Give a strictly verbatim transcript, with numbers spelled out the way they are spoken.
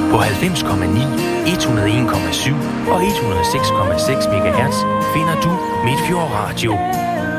På halvfems komma ni, et hundrede og en komma syv og et hundrede og seks komma seks megahertz finder du Midtfjord Radio.